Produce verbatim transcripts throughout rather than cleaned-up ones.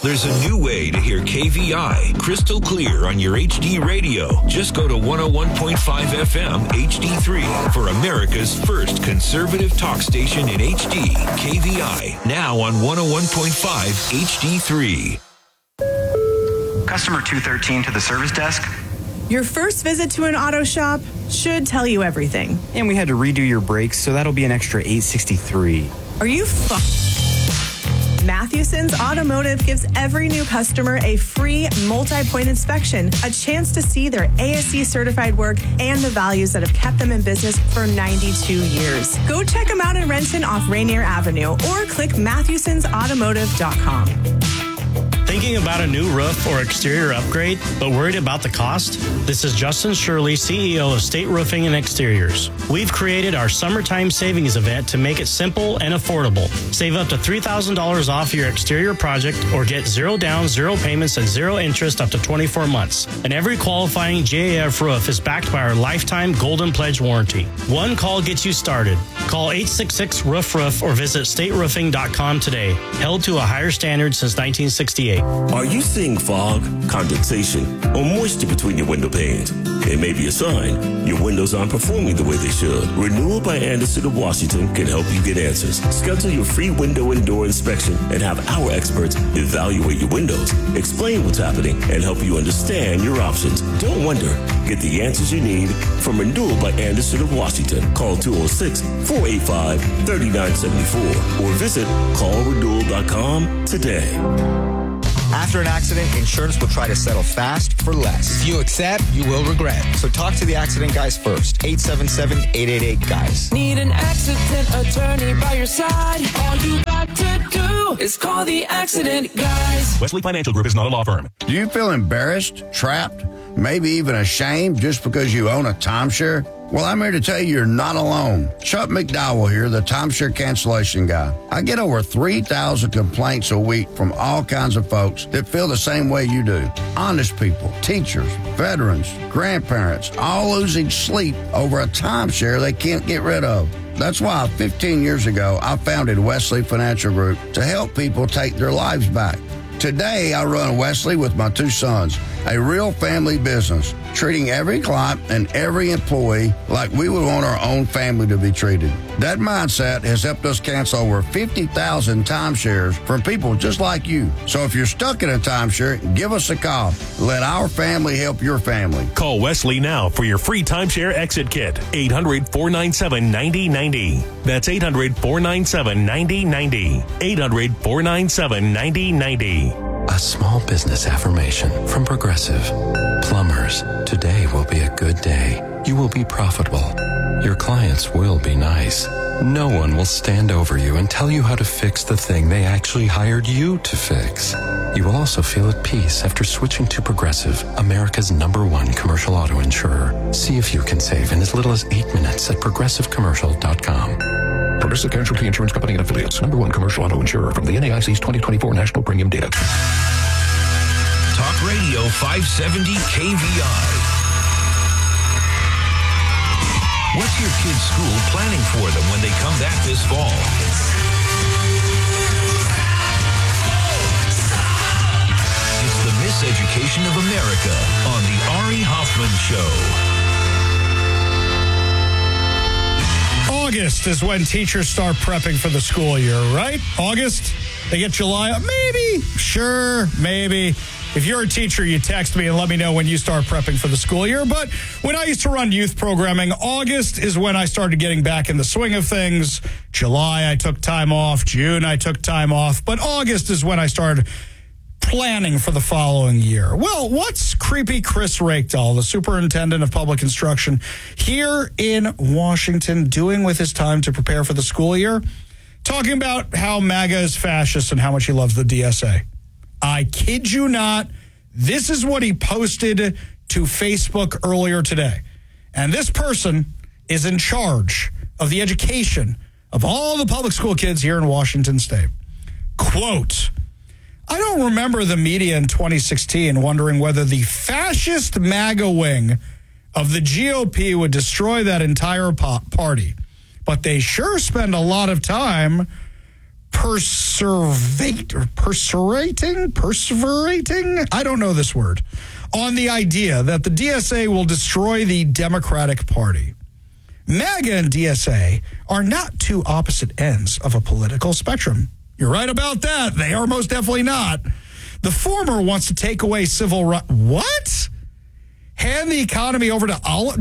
There's a new way to hear K V I crystal clear on your H D radio. Just go to one oh one point five F M H D three for America's first conservative talk station in H D. K V I, now on one oh one point five H D three. Customer two thirteen to the service desk. Your first visit to an auto shop should tell you everything. And we had to redo your brakes, so that'll be an extra eight sixty-three. Are you fu- Mathewson's Automotive gives every new customer a free multi-point inspection, a chance to see their A S E certified work and the values that have kept them in business for ninety-two years. Go check them out in Renton off Rainier Avenue or click Mathewsons Automotive dot com. Thinking about a new roof or exterior upgrade, but worried about the cost? This is Justin Shirley, C E O of State Roofing and Exteriors. We've created our summertime savings event to make it simple and affordable. Save up to three thousand dollars off your exterior project or get zero down, zero payments, and zero interest up to twenty-four months. And every qualifying J A F roof is backed by our lifetime Golden Pledge warranty. One call gets you started. Call eight six six, roof roof or visit state roofing dot com today. Held to a higher standard since nineteen sixty-eight. Are you seeing fog, condensation, or moisture between your window panes? It may be a sign your windows aren't performing the way they should. Renewal by Anderson of Washington can help you get answers. Schedule your free window and door inspection and have our experts evaluate your windows, explain what's happening, and help you understand your options. Don't wonder. Get the answers you need from Renewal by Anderson of Washington. Call two oh six, four eight five, three nine seven four or visit call renewal dot com today. After an accident, insurance will try to settle fast for less. If you accept, you will regret. So talk to the accident guys first. eight seven seven, eight eight eight, guys. Need an accident attorney by your side? All you got to do is call the accident guys. Wesley Financial Group is not a law firm. Do you feel embarrassed, trapped, maybe even ashamed just because you own a timeshare? Well, I'm here to tell you you're not alone. Chuck McDowell here, the timeshare cancellation guy. I get over three thousand complaints a week from all kinds of folks that feel the same way you do. Honest people, teachers, veterans, grandparents, all losing sleep over a timeshare they can't get rid of. That's why fifteen years ago, I founded Wesley Financial Group to help people take their lives back. Today, I run Wesley with my two sons, a real family business, treating every client and every employee like we would want our own family to be treated. That mindset has helped us cancel over fifty thousand timeshares from people just like you. So if you're stuck in a timeshare, give us a call. Let our family help your family. Call Wesley now for your free timeshare exit kit. eight hundred, four nine seven, nine oh nine oh. That's eight hundred, four nine seven, nine oh nine oh. eight hundred, four nine seven, nine oh nine oh. A small business affirmation from Progressive. Plumbers, today will be a good day. You will be profitable. Your clients will be nice. No one will stand over you and tell you how to fix the thing they actually hired you to fix. You will also feel at peace after switching to Progressive, America's number one commercial auto insurer. See if you can save in as little as eight minutes at progressive commercial dot com. Progressive Casualty Insurance Company and Affiliates. Number one commercial auto insurer from the N A I C's twenty twenty-four National Premium Data. Talk Radio five seventy K V I. What's your kids' school planning for them when they come back this fall? It's the Miseducation of America on the Ari Hoffman Show. August is when teachers start prepping for the school year, right? August? They get July? Maybe. Sure, maybe. If you're a teacher, you text me and let me know when you start prepping for the school year. But when I used to run youth programming, August is when I started getting back in the swing of things. July, I took time off. June, I took time off. But August is when I started planning for the following year. Well, what's creepy Chris Rakedall, the superintendent of public instruction here in Washington, doing with his time to prepare for the school year? Talking about how MAGA is fascist and how much he loves the D S A. I kid you not, this is what he posted to Facebook earlier today. And this person is in charge of the education of all the public school kids here in Washington State. Quote, I don't remember the media in twenty sixteen wondering whether the fascist MAGA wing of the G O P would destroy that entire po- party. But they sure spend a lot of time perseverate, or perseverating, perseverating, I don't know this word, on the idea that the D S A will destroy the Democratic Party. MAGA and D S A are not two opposite ends of a political spectrum. You're right about that. They are most definitely not. The former wants to take away civil rights. What? Hand the economy over to Olive?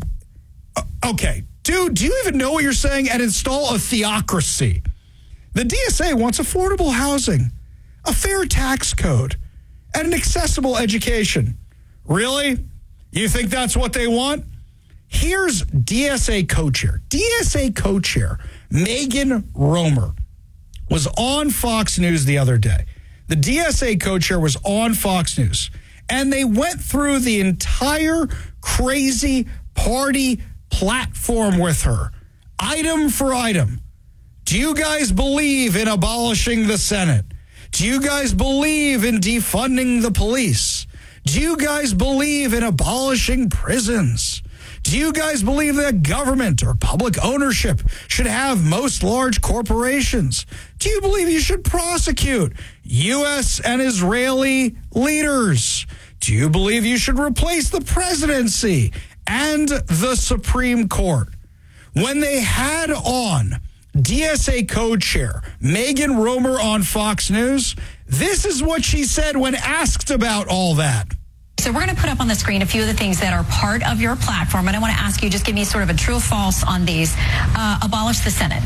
Okay. Dude, do you even know what you're saying? And install a theocracy. The D S A wants affordable housing, a fair tax code, and an accessible education. Really? You think that's what they want? Here's D S A co-chair. D S A co-chair Megan Romer was on Fox News the other day. The D S A co-chair was on Fox News, and they went through the entire crazy party platform with her, item for item. Do you guys believe in abolishing the Senate? Do you guys believe in defunding the police? Do you guys believe in abolishing prisons? Do you guys believe that government or public ownership should have most large corporations? Do you believe you should prosecute U S and Israeli leaders? Do you believe you should replace the presidency and the Supreme Court? When they had on D S A co-chair Megan Romer on Fox News, this is what she said when asked about all that. So we're going to put up on the screen a few of the things that are part of your platform, and I want to ask you, just give me sort of a true or false on these. Uh, abolish the Senate.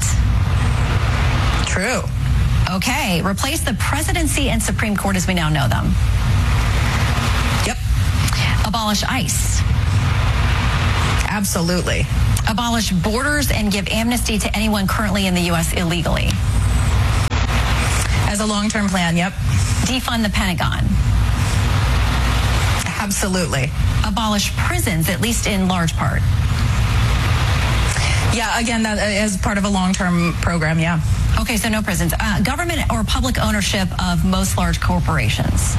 True. Okay. Replace the presidency and Supreme Court as we now know them. Yep. Abolish ICE. Absolutely. Abolish borders and give amnesty to anyone currently in the U S illegally. As a long-term plan, yep. Defund the Pentagon. Absolutely. Abolish prisons, at least in large part. Yeah, again, that is part of a long-term program, yeah. Okay, so no prisons. Uh, government or public ownership of most large corporations.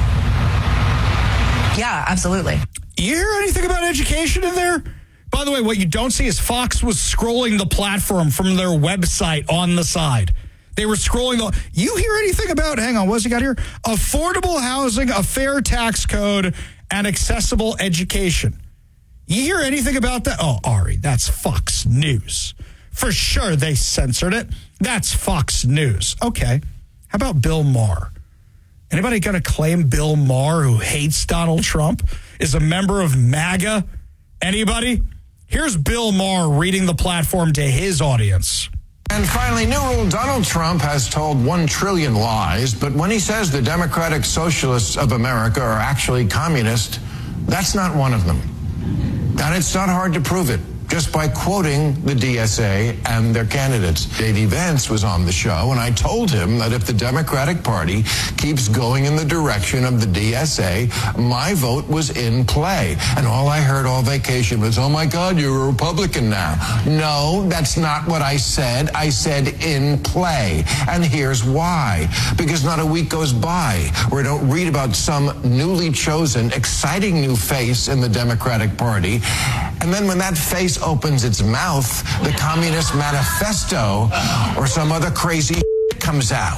Yeah, absolutely. You hear anything about education in there? By the way, what you don't see is Fox was scrolling the platform from their website on the side. They were scrolling the... You hear anything about... Hang on, what's he got here? Affordable housing, a fair tax code, and accessible education. You hear anything about that? Oh, Ari, that's Fox News. For sure they censored it. That's Fox News. Okay. How about Bill Maher? Anybody going to claim Bill Maher, who hates Donald Trump, is a member of MAGA? Anybody? Here's Bill Maher reading the platform to his audience. And finally, new rule, Donald Trump has told one trillion lies, but when he says the Democratic Socialists of America are actually communist, that's not one of them. And it's not hard to prove it, just by quoting the D S A and their candidates. J D Vance was on the show, and I told him that if the Democratic Party keeps going in the direction of the D S A, my vote was in play. And all I heard all vacation was, oh my God, you're a Republican now. No, that's not what I said. I said in play. And here's why. Because not a week goes by where I don't read about some newly chosen, exciting new face in the Democratic Party. And then when that face opens its mouth, the Communist Manifesto or some other crazy comes out.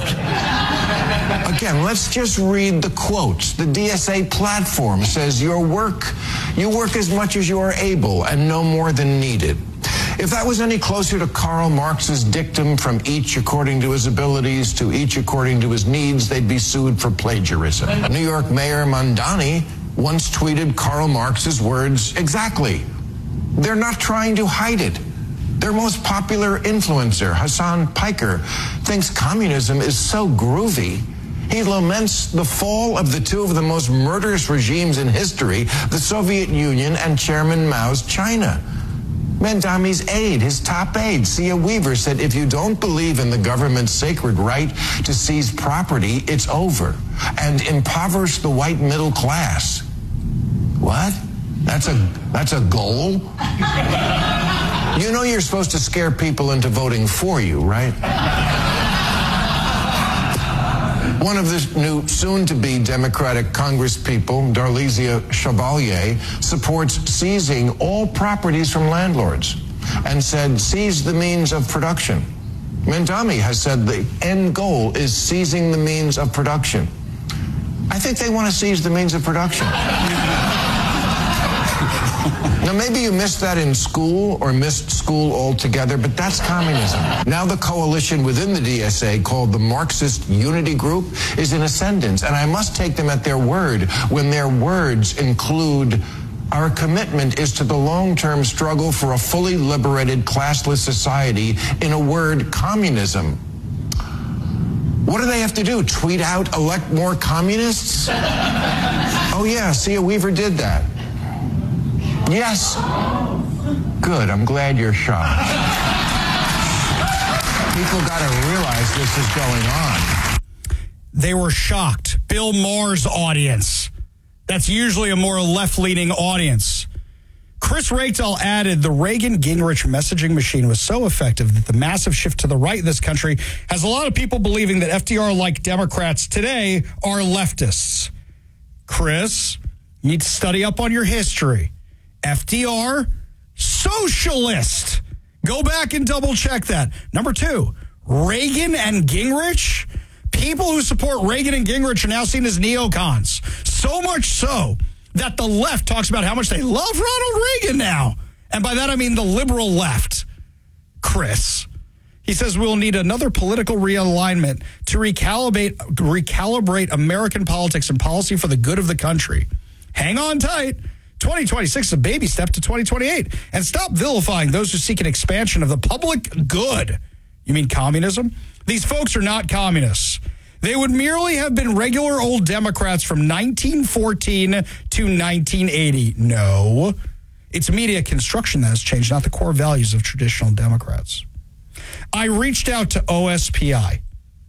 Again, let's just read the quotes. The D S A platform says your work, you work as much as you are able and no more than needed. If that was any closer to Karl Marx's dictum, from each according to his abilities to each according to his needs, they'd be sued for plagiarism. New York Mayor Mondani once tweeted Karl Marx's words exactly. They're not trying to hide it. Their most popular influencer, Hassan Piker, thinks communism is so groovy. He laments the fall of the two of the most murderous regimes in history, the Soviet Union and Chairman Mao's China. Mondani's aide, his top aide, Sia Weaver, said, if you don't believe in the government's sacred right to seize property, it's over, and impoverish the white middle class. What? That's a that's a goal? You know you're supposed to scare people into voting for you, right? One of the new soon-to-be Democratic Congresspeople, Darlisia Chevalier, supports seizing all properties from landlords and said, seize the means of production. Mamdani has said the end goal is seizing the means of production. I think they want to seize the means of production. Now, maybe you missed that in school or missed school altogether, but that's communism. Now the coalition within the D S A, called the Marxist Unity Group, is in ascendance, and I must take them at their word when their words include, our commitment is to the long-term struggle for a fully liberated, classless society, in a word, communism. What do they have to do? Tweet out, elect more communists? Oh yeah, Sia Weaver did that. Yes. Good, I'm glad you're shocked. People got to realize this is going on. They were shocked. Bill Maher's audience. That's usually a more left-leaning audience. Chris Reykdal added the Reagan-Gingrich messaging machine was so effective that the massive shift to the right in this country has a lot of people believing that F D R-like Democrats today are leftists. Chris, you need to study up on your history. F D R, socialist. Go back and double-check that. Number two, Reagan and Gingrich. People who support Reagan and Gingrich are now seen as neocons. So much so that the left talks about how much they love Ronald Reagan now. And by that, I mean the liberal left. Chris. He says we'll need another political realignment to recalibrate, recalibrate American politics and policy for the good of the country. Hang on tight. twenty twenty-six is a baby step to twenty twenty-eight. And stop vilifying those who seek an expansion of the public good. You mean communism? These folks are not communists. They would merely have been regular old Democrats from nineteen fourteen to nineteen eighty. No. It's media construction that has changed, not the core values of traditional Democrats. I reached out to O S P I,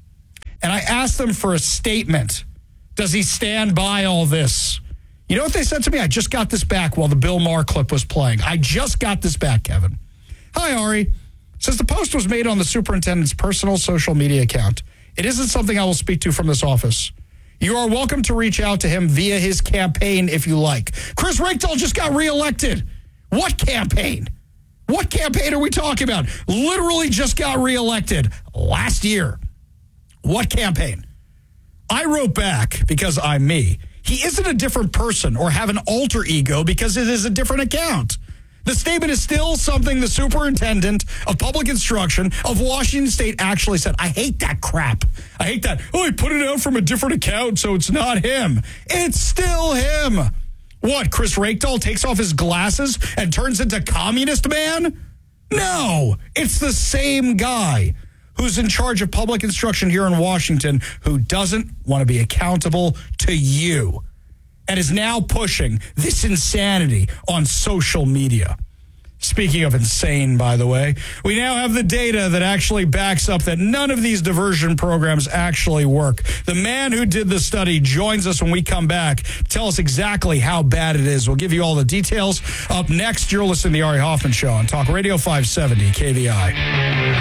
and I asked them for a statement. Does he stand by all this? You know what they said to me? I just got this back while the Bill Maher clip was playing. I just got this back, Kevin. Hi, Ari. Says the post was made on the superintendent's personal social media account. It isn't something I will speak to from this office. You are welcome to reach out to him via his campaign if you like. Chris Reykdal just got reelected. What campaign? What campaign are we talking about? Literally just got reelected last year. What campaign? I wrote back because I'm me. He isn't a different person or have an alter ego because it is a different account. The statement is still something the superintendent of public instruction of Washington State actually said. I hate that crap. I hate that. Oh, he put it out from a different account, so it's not him. It's still him. What, Chris Reykdal takes off his glasses and turns into communist man? No, it's the same guy who's in charge of public instruction here in Washington who doesn't want to be accountable to you and is now pushing this insanity on social media. Speaking of insane, by the way, we now have the data that actually backs up that none of these diversion programs actually work. The man who did the study joins us when we come back to tell us exactly how bad it is. We'll give you all the details. Up next, you're listening to the Ari Hoffman Show on Talk Radio five seventy K V I.